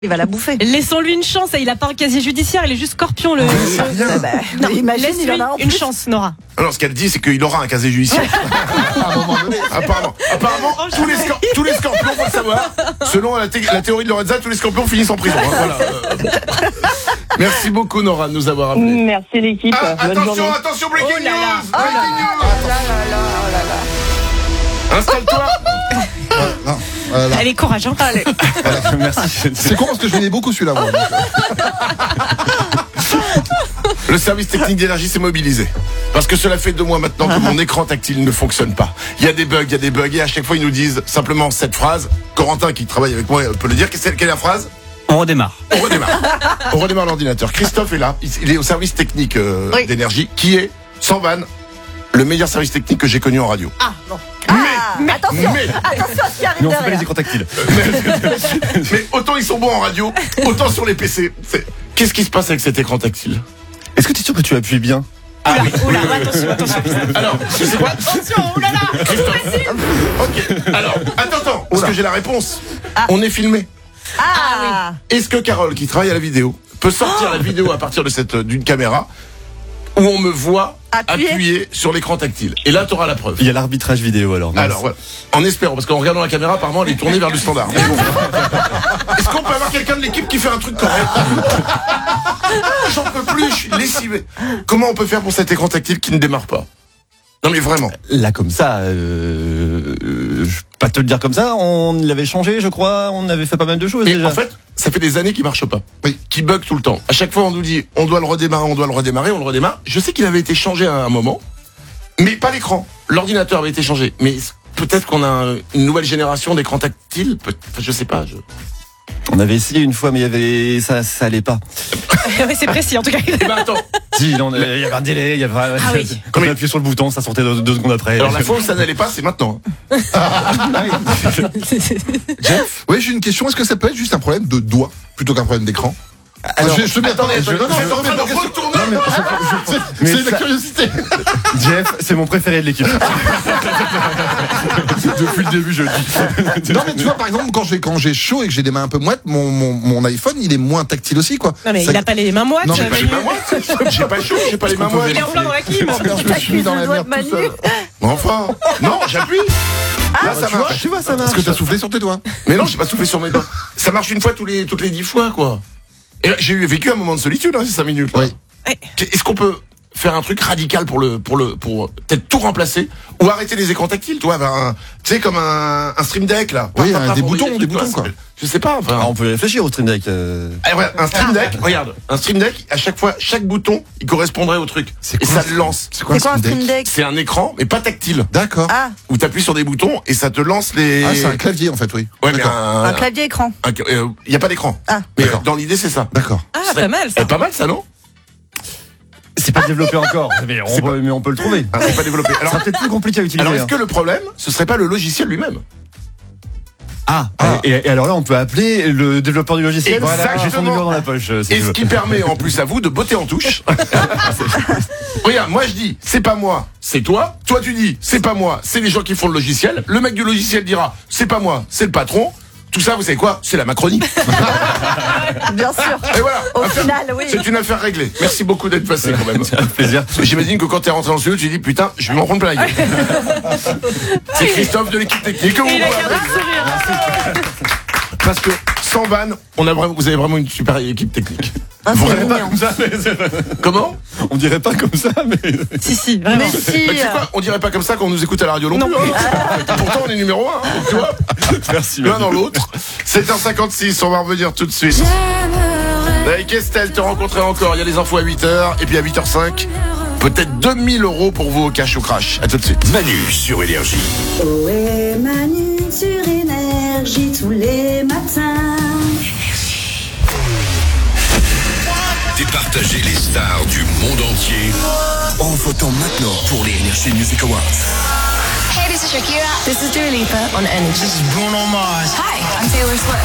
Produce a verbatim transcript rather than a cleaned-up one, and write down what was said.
Il va la bouffer. Laissons-lui une chance. Il a pas un casier judiciaire, il est juste scorpion. Le... Ah, bah, bah, non, imagine, laisse-lui il en a en une plus. chance, Nora. Alors, ce qu'elle dit, c'est qu'il aura un casier judiciaire. À un moment donné. Apparemment, apparemment Oh, tous, les scor- tous les scorpions, faut le savoir, selon la, thé- la théorie de Lorenza, tous les scorpions finissent en prison. Hein, voilà. Euh, Merci beaucoup, Nora, de nous avoir appelés. Merci l'équipe. Ah, Bonne attention, journée. attention, breaking Oh là là. news, Oh là breaking là news. là là là là là. Installe-toi. Non, euh, là. Allez, courage. Hein. Allez. Voilà, merci. C'est con parce que je venais beaucoup celui-là. Moi, donc, Le service technique d'énergie s'est mobilisé. Parce que cela fait deux mois maintenant que mon écran tactile ne fonctionne pas. Il y a des bugs, il y a des bugs, et à chaque fois ils nous disent simplement cette phrase. Corentin qui travaille avec moi peut le dire. Quelle est la phrase ? On redémarre. On redémarre. On redémarre l'ordinateur. Christophe est là. Il est au service technique euh, Oui. d'énergie, qui est, sans vanne, le meilleur service technique que j'ai connu en radio. Ah, bon. Ah, Mais- attention, mais- attention à ce qui arrive Mais on fait pas derrière. les écrans tactiles. Mais autant ils sont bons en radio, autant sur les P C. C'est- Qu'est-ce qui se passe avec cet écran tactile ? Est-ce que tu es sûr que tu appuies bien? Oula, oula, attention, attention. Alors, tu sais quoi ? Attention, oulala. Ok. Alors, attends, attends. Est-ce que j'ai la réponse ? On est filmé. Ah, Est-ce que Carole, qui travaille à la vidéo, peut sortir la vidéo à partir de cette euh, d'une caméra où on me voit Appuyer. appuyer sur l'écran tactile ? Et là, tu auras la preuve. Il y a l'arbitrage vidéo alors. mince. Alors, voilà. En espérant, parce qu'en regardant la caméra, apparemment, elle est tournée vers le standard. Mais bon. Est-ce qu'on peut avoir quelqu'un de l'équipe qui fait un truc correct ? J'en peux plus, je suis lessivé. Comment on peut faire pour cet écran tactile qui ne démarre pas ? Non, mais vraiment. Là comme ça, euh, euh, je vais pas te le dire comme ça, on l'avait changé je crois, on avait fait pas mal de choses Mais déjà. en fait, ça fait des années qu'il marche pas. Oui. Qui bug tout le temps. À chaque fois, on nous dit, on doit le redémarrer, on doit le redémarrer, on le redémarre. Je sais qu'il avait été changé à un moment, mais pas l'écran. L'ordinateur avait été changé. Mais peut-être qu'on a un- une nouvelle génération d'écrans tactiles. Peut- enfin, je sais pas. Je... On avait essayé une fois mais il y avait ça ça allait pas. Oui, c'est précis en tout cas. Eh ben, attends. Si, on- il y avait un délai, il y avait Ah oui. quand on appuyait sur le bouton, ça sortait deux, deux secondes après. Alors la fois où ça n'allait pas, c'est maintenant. Jeff, oui, j'ai une question. Est-ce que ça peut être juste un problème de doigt plutôt qu'un problème d'écran? Alors, je, je te mets Attendez, attendez, je, attendez, je- attendez, en train de retourner. Non, mais je- je- Mais c'est ça- la curiosité. Jeff, c'est mon préféré de l'équipe. Depuis le début, je le dis. Non, mais tu vois, par exemple, quand j'ai quand j'ai chaud et que j'ai des mains un peu moites, mon, mon, mon iPhone, il est moins tactile aussi, quoi. Non, mais Ça- il a pas les mains moites. Non, mais J'ai pas les mains moites. J'ai pas chaud, j'ai pas les mains moites. Il est en plein dans la clim. Je me suis mis dans la doigt merde de tout Manu. seul. Mais enfin, non, j'appuie. Là, ça Tu vois, marche. tu vois, ça marche. Parce que t'as soufflé sur tes doigts. Mais non, j'ai pas soufflé sur mes doigts. Ça marche une fois tous les toutes les dix fois, quoi. Et là, j'ai eu vécu un moment de solitude, hein, ces cinq minutes. Là. Oui. Est-ce qu'on peut faire un truc radical pour le pour le pour peut-être tout remplacer ou arrêter les écrans tactiles, toi, un, tu sais comme un, un stream deck là. Oui, Pas, pas, un- pas, des pour boutons, trucs, des toi, boutons, quoi. Je sais pas. Enfin, Ah, on peut y réfléchir au stream deck. euh. ah, ouais, un stream deck. Regarde, un stream deck. À chaque fois, chaque bouton, il correspondrait au truc. C'est Et quoi, ça le lance. C'est quoi, c'est quoi un stream deck? C'est un écran, mais pas tactile. D'accord. Ah, Où t'appuies sur des boutons et ça te lance les. Ah, c'est un clavier, en fait, oui. Ouais, mais D'accord. un. un clavier écran. Il y a pas d'écran. Ah. Mais euh, D'accord. dans l'idée, c'est ça. D'accord. Ah, pas mal Eh, ça. pas mal ça, non? C'est pas développé encore, mais on, C'est peut, mais on peut le trouver. Ah, c'est pas développé. Ça Alors, sera peut-être plus compliqué à utiliser. alors est-ce hein. que le problème, ce serait pas le logiciel lui-même? Ah, Ah. Et, et alors là, on peut appeler le développeur du logiciel. Exactement. J'ai son numéro dans la poche. euh, si Et tu ce veux. qui permet en plus à vous de botter en touche. Regarde, moi je dis, c'est pas moi, c'est toi. Toi tu dis, c'est pas moi, c'est les gens qui font le logiciel. Le mec du logiciel dira, c'est pas moi, c'est le patron. Tout ça, vous savez quoi? C'est la Macronie. Bien sûr. Et voilà. Au Affaire- final, oui. C'est une affaire réglée. Merci beaucoup d'être passé quand même. C'est un plaisir. J'imagine que quand t'es rentré dans ce studio, tu dis, putain, je vais m'en prendre plein la gueule. C'est Christophe de l'équipe technique. que vous Il a voyez. gardé le sourire. Parce que sans vanne, on a vraiment, vous avez vraiment une super équipe technique. Ah, Vous c'est rêvez pas mignon. comme ça, mais- Comment? On dirait pas comme ça, mais. Si, si, vraiment. Mais si. Bah, tu sais quoi, on dirait pas comme ça quand on nous écoute à la radio non, Non. plus. hein. Pourtant, on est numéro un, hein, tu vois. Merci. L'un dans l'autre. sept heures cinquante-six, on va revenir tout de suite. Avec Estelle, te rencontrer encore. Il y a les infos à huit heures. Et puis à huit heures cinq, peut-être deux mille euros pour vous au cash ou crash. À tout de suite. Manu sur Énergie. Oh et Manu sur Énergie tous les matins. Départagez les stars du monde entier en votant maintenant pour les Energy Music Awards. Hey, this is Shakira. This is Dua Lipa on Energy. This is Bruno Mars. Hi, I'm Taylor Swift.